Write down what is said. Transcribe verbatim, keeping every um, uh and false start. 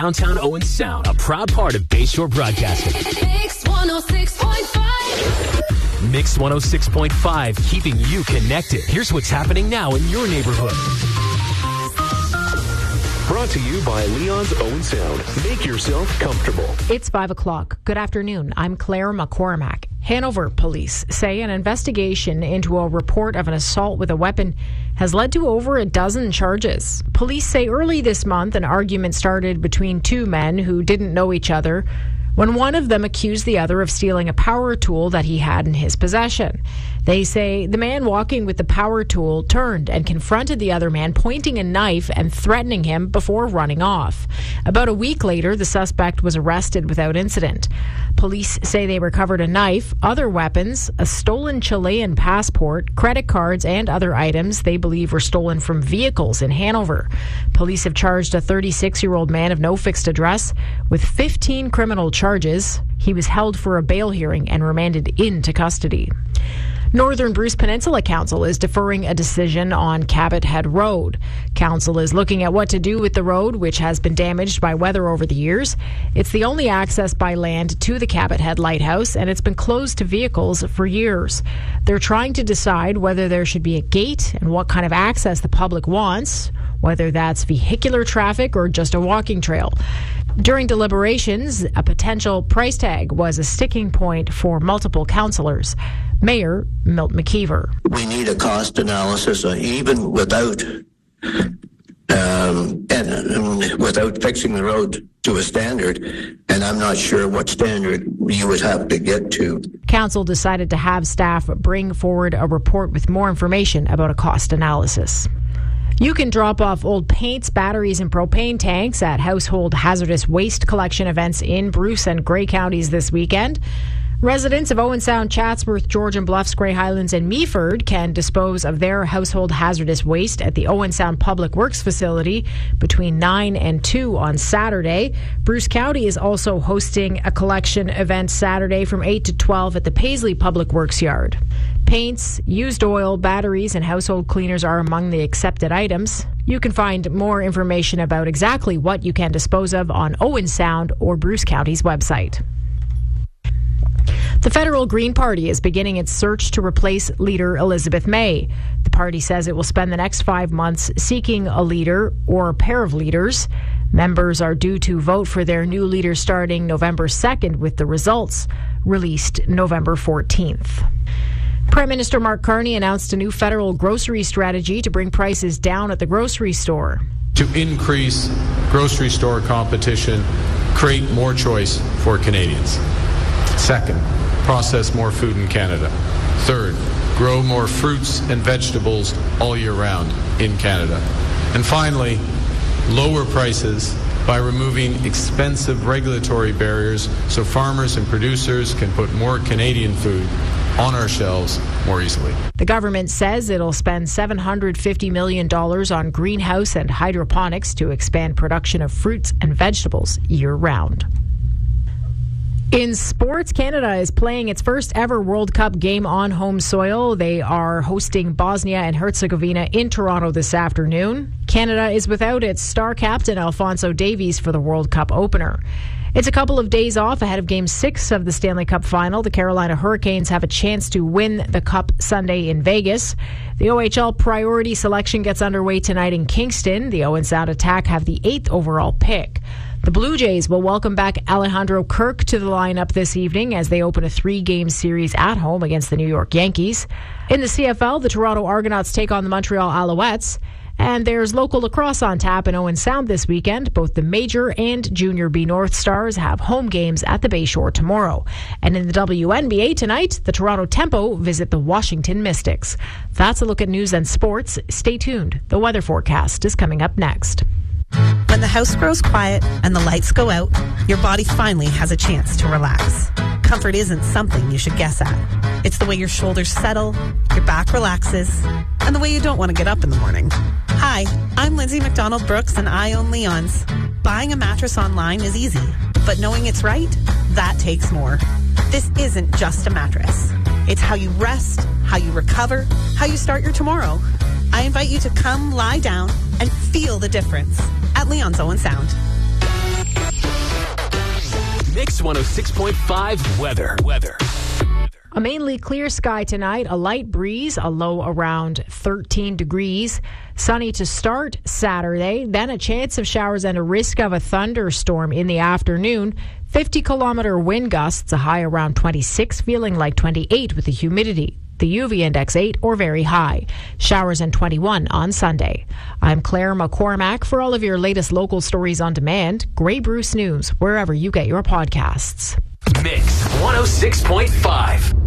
Downtown Owen Sound, a proud part of Bayshore Broadcasting. Mix one oh six point five. Mix one oh six point five, keeping you connected. Here's what's happening now in your neighborhood. Brought to you by Leon's Owen Sound. Make yourself comfortable. It's five o'clock. Good afternoon. I'm Claire McCormack. Hanover police say an investigation into a report of an assault with a weapon has led to over a dozen charges. Police say early this month an argument started between two men who didn't know each other when one of them accused the other of stealing a power tool that he had in his possession. They say the man walking with the power tool turned and confronted the other man, pointing a knife and threatening him before running off. About a week later, the suspect was arrested without incident. Police say they recovered a knife, other weapons, a stolen Chilean passport, credit cards, and other items they believe were stolen from vehicles in Hanover. Police have charged a thirty-six-year-old man of no fixed address with fifteen criminal charges. He was held for a bail hearing and remanded into custody. Northern Bruce Peninsula Council is deferring a decision on Cabot Head Road. Council is looking at what to do with the road, which has been damaged by weather over the years. It's the only access by land to the Cabot Head Lighthouse, and it's been closed to vehicles for years. They're trying to decide whether there should be a gate and what kind of access the public wants, whether that's vehicular traffic or just a walking trail. During deliberations, a potential price tag was a sticking point for multiple councillors. Mayor Milt McKeever. We need a cost analysis, uh, even without um, and, and without fixing the road to a standard, and I'm not sure what standard you would have to get to. Council decided to have staff bring forward a report with more information about a cost analysis. You can drop off old paints, batteries, and propane tanks at household hazardous waste collection events in Bruce and Grey counties this weekend. Residents of Owen Sound, Chatsworth, Georgian Bluffs, Grey Highlands, and Meaford can dispose of their household hazardous waste at the Owen Sound Public Works facility between nine and two on Saturday. Bruce County is also hosting a collection event Saturday from eight to twelve at the Paisley Public Works yard. Paints, used oil, batteries, and household cleaners are among the accepted items. You can find more information about exactly what you can dispose of on Owen Sound or Bruce County's website. The Federal Green Party is beginning its search to replace leader Elizabeth May. The party says it will spend the next five months seeking a leader or a pair of leaders. Members are due to vote for their new leader starting November second, with the results released November fourteenth. Prime Minister Mark Carney announced a new federal grocery strategy to bring prices down at the grocery store. To increase grocery store competition, create more choice for Canadians. Second, process more food in Canada. Third, grow more fruits and vegetables all year round in Canada. And finally, lower prices by removing expensive regulatory barriers so farmers and producers can put more Canadian food on our shelves more easily. The government says it'll spend seven hundred fifty million dollars on greenhouse and hydroponics to expand production of fruits and vegetables year-round. In sports, Canada is playing its first ever World Cup game on home soil. They are hosting Bosnia and Herzegovina in Toronto this afternoon. Canada is without its star captain Alphonso Davies for the World Cup opener. It's a couple of days off ahead of Game six of the Stanley Cup Final. The Carolina Hurricanes have a chance to win the Cup Sunday in Vegas. The O H L priority selection gets underway tonight in Kingston. The Owen Sound Attack have the eighth overall pick. The Blue Jays will welcome back Alejandro Kirk to the lineup this evening as they open a three-game series at home against the New York Yankees. In the C F L, the Toronto Argonauts take on the Montreal Alouettes. And there's local lacrosse on tap in Owen Sound this weekend. Both the Major and Junior B North Stars have home games at the Bayshore tomorrow. And in the W N B A tonight, the Toronto Tempo visit the Washington Mystics. That's a look at news and sports. Stay tuned. The weather forecast is coming up next. When the house grows quiet and the lights go out, your body finally has a chance to relax. Comfort isn't something you should guess at. It's the way your shoulders settle, your back relaxes, and the way you don't want to get up in the morning. Hi, I'm Lindsay McDonald Brooks and I own Leon's. Buying a mattress online is easy, but knowing it's right, that takes more. This isn't just a mattress. It's how you rest, how you recover, how you start your tomorrow. I invite you to come lie down and feel the difference at Leon's Owen Sound. Mix one oh six point five weather. Weather. A mainly clear sky tonight, a light breeze, a low around thirteen degrees. Sunny to start Saturday, then a chance of showers and a risk of a thunderstorm in the afternoon. fifty kilometer wind gusts, a high around twenty-six, feeling like twenty-eight with the humidity. The U V index eight or very high. Showers and twenty-one on Sunday. I'm Claire McCormack. For all of your latest local stories on demand, Grey Bruce News, wherever you get your podcasts. Mix one oh six point five.